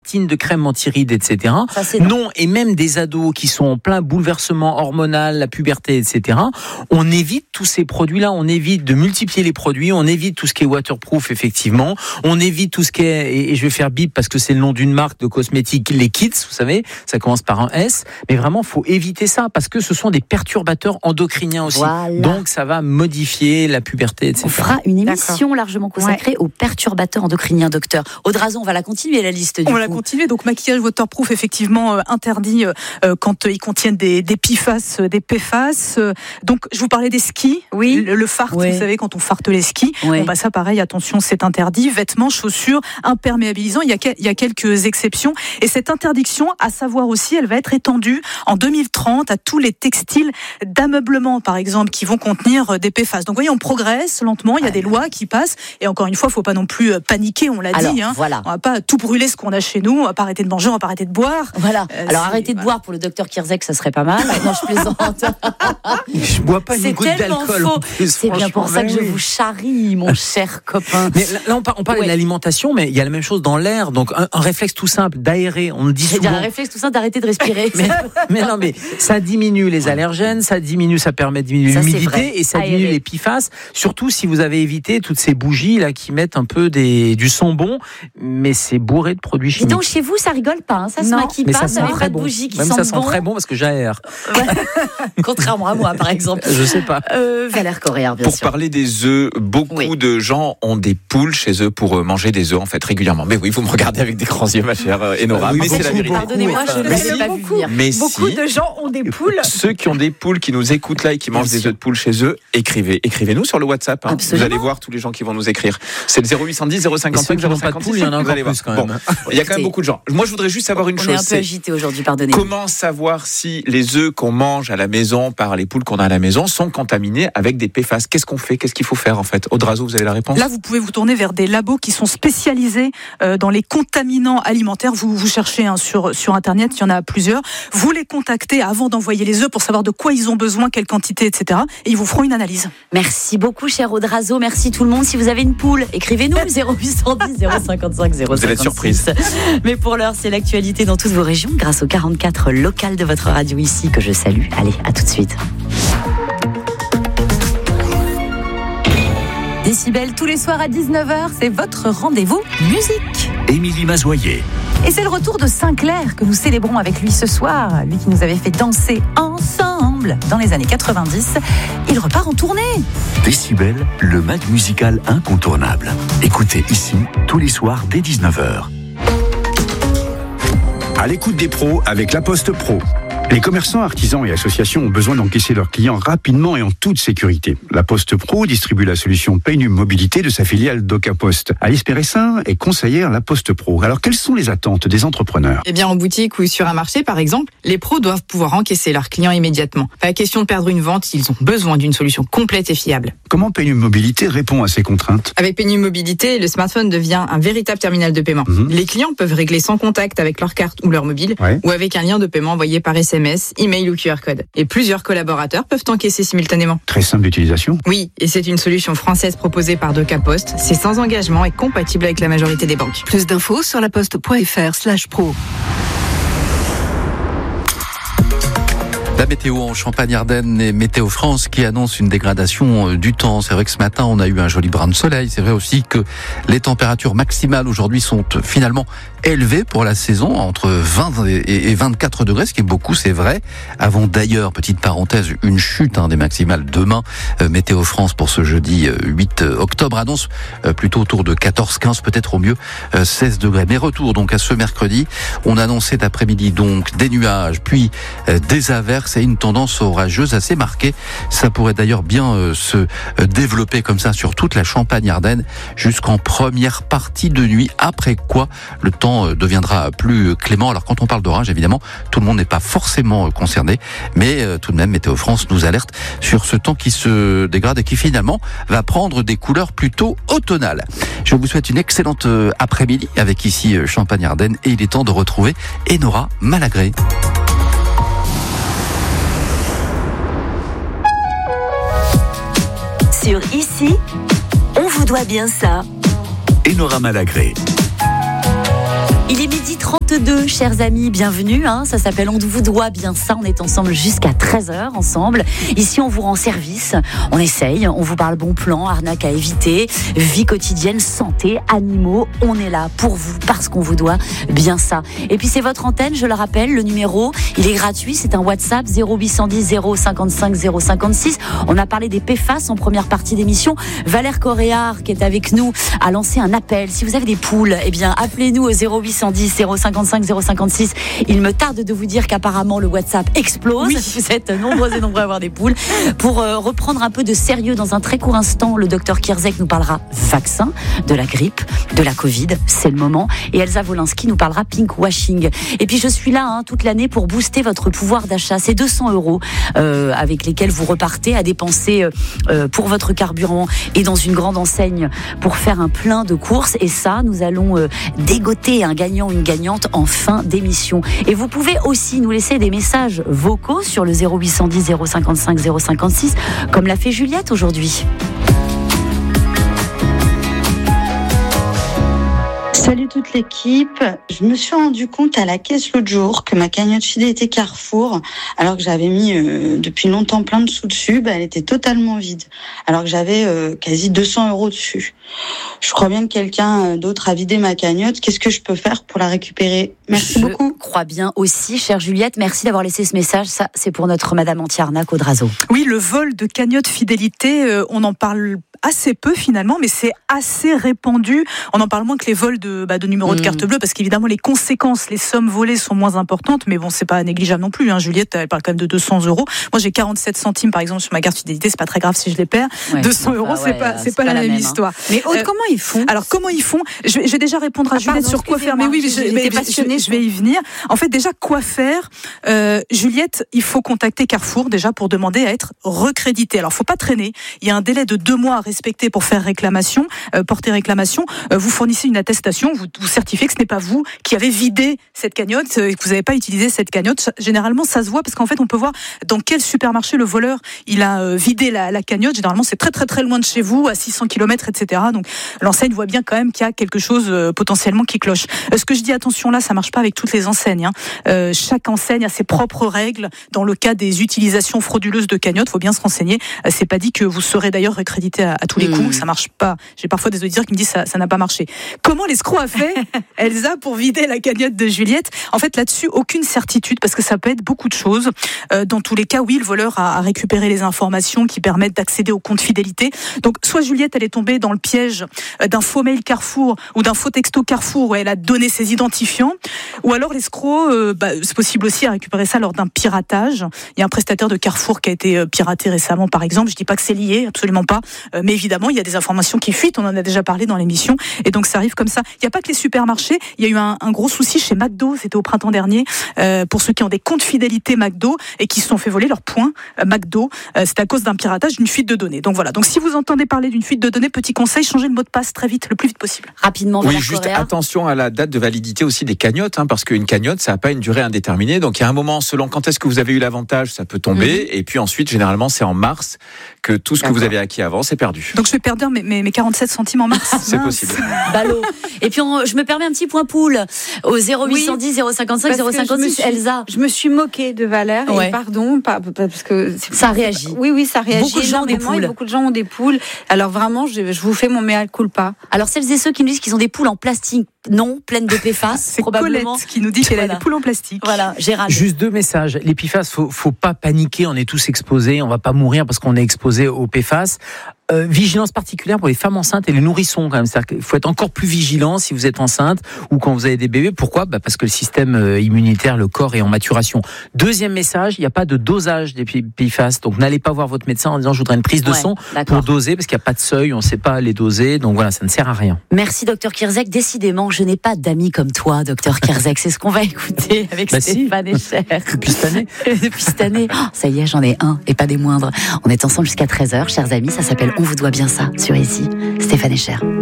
statine, de crème anti-rides, etc. Ça, non, et même des ados qui sont en plein bouleversement hormonal, la puberté, etc. On évite tous ces produits-là, on évite de multiplier les produits, on évite tout ce qui est waterproof, effectivement, on évite tout ce qui est, et je vais faire bip parce que c'est le nom d'une marque de cosmétiques, les Kids, vous savez, ça commence par un S, mais vraiment, faut éviter ça parce que ce sont des perturbateurs endocriniens aussi. Voilà. Donc, ça va modifier la puberté, etc. On fera une émission largement consacrée aux perturbateurs endocriniens, docteur. Audrazon, on va la continuer, la liste. On va la continuer. Donc, maquillage waterproof, effectivement, interdit quand ils contiennent des PFAS, des PFAS. Donc, je vous parlais des skis. Oui. Le fart, vous savez, quand on farte les skis. Oui. Bon, bah, ça, pareil, attention, c'est interdit. Vêtements, chaussures, imperméabilisants. Il y a quelques exceptions. Et cette interdiction, à savoir aussi, elle va être étendue en 2030 à tous les textiles d'ameublement, par exemple, qui vont contenir des PFAS. Donc, vous voyez, on progresse lentement. Il y a des lois qui passent. Et encore une fois, il ne faut pas non plus paniquer, on l'a dit. Voilà. On ne va pas tout brûler ce qu'on a chez nous. On ne va pas arrêter de manger, on ne va pas arrêter de boire. Voilà. Alors, arrêtez de boire pour le docteur Kierzek, ça serait pas mal. Non, je plaisante. Je bois pas une goutte d'alcool. C'est bien pour ça que je vous charrie, mon cher copain. Mais là, on parle de l'alimentation, mais il y a la même chose dans l'air. Donc, un réflexe tout simple d'aérer. On le dit souvent. C'est-à-dire un réflexe tout simple d'arrêter de respirer. mais non, mais ça diminue les allergènes, ça permet de diminuer l'humidité et ça diminue les PFAS. Surtout si vous avez évité toutes ces bougies là qui mettent un peu du son bon, mais c'est bourré de produits chimiques. Et donc chez vous, ça rigole pas, hein, ça se maquille pas, vous n'avez pas de bougies qui sentent bon. Même ça sent très bon parce que j'aère. Ouais. Contrairement à moi, par exemple. Je sais pas. Valère Correa, bien sûr. Pour parler des œufs, beaucoup de gens ont des poules chez eux pour manger des œufs en fait régulièrement. Mais oui, vous me regardez avec des grands yeux, ma chère Enora. Oui, mais c'est la vérité. Pardonnez-moi, je ne l'avais pas vu venir. Mais beaucoup de gens ont des poules. Ceux qui ont des poules, qui nous écoutent là et qui mangent des œufs de poule chez eux, écrivez-nous sur le WhatsApp. Hein. Vous allez voir tous les gens qui vont nous écrire. C'est le 0810 055 056. Il y en a encore plus quand même. Bon, il y a quand même beaucoup de gens. Moi, je voudrais juste savoir une chose. On est un peu agité aujourd'hui, pardonnez. Comment savoir si les œufs qu'on mange à la maison par les poules qu'on a à la maison sont contaminés avec des PFAS? Qu'est-ce qu'on fait? Qu'est-ce qu'il faut faire en fait? Audrazon, vous avez la réponse? Là, vous pouvez vous tourner vers des labos qui sont spécialisés dans les contaminants alimentaires. Vous cherchez sur Internet, il y en a plusieurs. Vous les contactez avant d'envoyer les œufs pour savoir de quoi ils ont besoin, quelle quantité, etc. Et ils vous feront une analyse. Merci beaucoup, cher Audrazon. Merci tout le monde. Si vous avez une poule, écrivez-nous 0810 055 056. Vous allez être surprise. Mais pour l'heure, c'est l'actualité dans toutes vos régions grâce aux 44 locales de votre radio ici que je salue. Allez, à tout de suite. Décibel, tous les soirs à 19h, c'est votre rendez-vous musique. Émilie Mazoyer. Et c'est le retour de Sinclair que nous célébrons avec lui ce soir. Lui qui nous avait fait danser ensemble dans les années 90. Il repart en tournée. Décibel, le mag musical incontournable. Écoutez ici, tous les soirs dès 19h. À l'écoute des pros avec La Poste Pro. Les commerçants, artisans et associations ont besoin d'encaisser leurs clients rapidement et en toute sécurité. La Poste Pro distribue la solution Paynum Mobilité de sa filiale DocaPost. Alice Péressin est conseillère La Poste Pro. Alors, quelles sont les attentes des entrepreneurs? Eh bien, en boutique ou sur un marché, par exemple, les pros doivent pouvoir encaisser leurs clients immédiatement. Pas question de perdre une vente, ils ont besoin d'une solution complète et fiable. Comment Paynum Mobilité répond à ces contraintes? Avec Paynum Mobilité, le smartphone devient un véritable terminal de paiement. Les clients peuvent régler sans contact avec leur carte ou leur mobile, ou avec un lien de paiement envoyé par SMS, email ou QR code. Et plusieurs collaborateurs peuvent encaisser simultanément. Très simple d'utilisation. Oui, et c'est une solution française proposée par DocaPost. C'est sans engagement et compatible avec la majorité des banques. Plus d'infos sur laposte.fr/pro. La météo en Champagne-Ardenne et Météo France qui annonce une dégradation du temps. C'est vrai que ce matin, on a eu un joli brin de soleil. C'est vrai aussi que les températures maximales aujourd'hui sont finalement élevées pour la saison, entre 20 et 24 degrés, ce qui est beaucoup, c'est vrai. Avant d'ailleurs, petite parenthèse, une chute des maximales demain. Météo France pour ce jeudi 8 octobre annonce plutôt autour de 14-15, peut-être au mieux 16 degrés. Mais retour donc à ce mercredi. On annonçait cet après-midi donc des nuages, puis des averses et une tendance orageuse assez marquée. Ça pourrait d'ailleurs bien se développer comme ça sur toute la Champagne-Ardenne jusqu'en première partie de nuit, après quoi le temps deviendra plus clément. Alors quand on parle d'orage, évidemment, tout le monde n'est pas forcément concerné, mais tout de même, Météo France nous alerte sur ce temps qui se dégrade et qui finalement va prendre des couleurs plutôt automnales. Je vous souhaite une excellente après-midi avec ici Champagne-Ardenne et il est temps de retrouver Enora Malagré. Sur Ici, on vous doit bien ça. Enora Malagré. Il est 12h30. 22, chers amis, bienvenue. Ça s'appelle On vous doit bien ça. On est ensemble jusqu'à 13h ensemble. Ici, on vous rend service. On essaye. On vous parle bon plan, arnaque à éviter, vie quotidienne, santé, animaux. On est là pour vous parce qu'on vous doit bien ça. Et puis, c'est votre antenne, je le rappelle. Le numéro, il est gratuit. C'est un WhatsApp 0810 055 056. On a parlé des PFAS en première partie d'émission. Valère Coréard, qui est avec nous, a lancé un appel. Si vous avez des poules, eh bien, appelez-nous au 0810 055 056. Il me tarde de vous dire qu'apparemment le WhatsApp explose. Oui. Vous êtes nombreux et nombreux à avoir des poules. Pour reprendre un peu de sérieux, dans un très court instant, le docteur Kierzek nous parlera vaccin, de la grippe, de la Covid. C'est le moment. Et Elsa Wolinski nous parlera pinkwashing. Et puis je suis là toute l'année pour booster votre pouvoir d'achat. C'est 200 € avec lesquels vous repartez à dépenser pour votre carburant et dans une grande enseigne pour faire un plein de courses. Et ça, nous allons dégoter un gagnant, une gagnante en fin d'émission. Et vous pouvez aussi nous laisser des messages vocaux sur le 0810 055 056, comme l'a fait Juliette aujourd'hui. Salut toute l'équipe. Je me suis rendu compte à la caisse l'autre jour que ma cagnotte fidélité Carrefour, alors que j'avais mis depuis longtemps plein de sous dessus, elle était totalement vide. Alors que j'avais quasi 200 € dessus. Je crois bien que quelqu'un d'autre a vidé ma cagnotte. Qu'est-ce que je peux faire pour la récupérer ? Merci beaucoup. Je crois bien aussi, chère Juliette. Merci d'avoir laissé ce message. Ça, c'est pour notre Madame anti-arnaque Audrazo. Oui, le vol de cagnotte fidélité, on en parle assez peu finalement, mais c'est assez répandu. On en parle moins que les vols de numéros de carte bleue, parce qu'évidemment les conséquences, les sommes volées sont moins importantes, mais bon, c'est pas négligeable non plus. Juliette, elle parle quand même de 200 €. Moi, j'ai 47 centimes par exemple sur ma carte fidélité, c'est pas très grave si je les perds. Ouais, 200 €, c'est pas la même histoire. Mais comment ils font ? Alors comment ils font ? Je vais déjà répondre à Juliette sur quoi faire. Mais oui, je vais y venir. En fait, déjà quoi faire ? Juliette, il faut contacter Carrefour déjà pour demander à être recrédité. Alors, faut pas traîner. Il y a un délai de 2 mois à respecter pour faire réclamation, porter réclamation. Vous fournissez une attestation, vous certifiez que ce n'est pas vous qui avez vidé cette cagnotte, que vous n'avez pas utilisé cette cagnotte. Généralement, ça se voit parce qu'en fait, on peut voir dans quel supermarché le voleur il a vidé la cagnotte. Généralement, c'est très très très loin de chez vous, à 600 km, etc. Donc, l'enseigne voit bien quand même qu'il y a quelque chose potentiellement qui cloche. Ce que je dis, attention là, ça marche pas avec toutes les enseignes. Chaque enseigne a ses propres règles dans le cas des utilisations frauduleuses de cagnottes. Faut bien se renseigner. C'est pas dit que vous serez d'ailleurs recrédité à tous les coups. Ça marche pas. J'ai parfois des auditeurs qui me disent ça n'a pas marché. Comment l'escroc a fait, Elsa, pour vider la cagnotte de Juliette ? En fait, là-dessus, aucune certitude, parce que ça peut être beaucoup de choses. Dans tous les cas, oui, le voleur a récupéré les informations qui permettent d'accéder au compte fidélité. Donc, soit Juliette, elle est tombée dans le piège d'un faux mail Carrefour ou d'un faux texto Carrefour où elle a donné ses identifiants, ou alors l'escroc, c'est possible aussi à récupérer ça lors d'un piratage. Il y a un prestataire de Carrefour qui a été piraté récemment, par exemple. Je dis pas que c'est lié, absolument pas. Mais évidemment, il y a des informations qui fuitent. On en a déjà parlé dans l'émission. Et donc, ça arrive comme ça. Il n'y a pas que les supermarchés. Il y a eu un gros souci chez McDo. C'était au printemps dernier. Pour ceux qui ont des comptes fidélité McDo et qui se sont fait voler leurs points McDo. C'est à cause d'un piratage, d'une fuite de données. Donc voilà. Donc, si vous entendez parler d'une fuite de données, petit conseil, changez le mot de passe très vite, le plus vite possible. Rapidement. Oui, juste attention à la date de validité aussi des cagnottes, parce qu'une cagnotte, ça n'a pas une durée indéterminée. Donc, il y a un moment, selon quand est-ce que vous avez eu l'avantage, ça peut tomber. Et puis ensuite, généralement, c'est en mars que tout ce que vous avez acquis avant, c'est perdu. Donc, je vais perdre mes 47 centimes en mars. C'est possible. Ballot. Et puis, je me permets un petit point poule au 0810 055 056. Elsa. Je me suis moquée de Valère. Ouais. Et pardon, parce que ça réagit. Oui, ça réagit. Beaucoup de gens ont des poules. Beaucoup de gens ont des poules. Alors vraiment, je vous fais mon mea culpa. Alors celles et ceux qui me disent qu'ils ont des poules en plastique, non, pleines de PFAS, c'est probablement. Colette qui nous dit qu'elle a des poules en plastique. Voilà, Gérald. Juste 2 messages. Les PFAS, faut pas paniquer. On est tous exposés. On va pas mourir parce qu'on est exposé aux PFAS. Vigilance particulière pour les femmes enceintes et les nourrissons quand même. C'est-à-dire qu'il faut être encore plus vigilant si vous êtes enceinte ou quand vous avez des bébés. Pourquoi ? Parce que le système immunitaire, le corps est en maturation. Deuxième message, il n'y a pas de dosage des PFAS. Donc n'allez pas voir votre médecin en disant je voudrais une prise de sang pour doser parce qu'il n'y a pas de seuil, on ne sait pas les doser. Donc voilà, ça ne sert à rien. Merci docteur Kierzek. Décidément, je n'ai pas d'amis comme toi, docteur Kierzek. C'est ce qu'on va écouter avec Stéphane Echer. Depuis cette année. Depuis cette année. Oh, ça y est, j'en ai un et pas des moindres. On est ensemble jusqu'à 13h, chers amis. Ça s'appelle On vous doit bien ça sur ici. Stéphane Echer.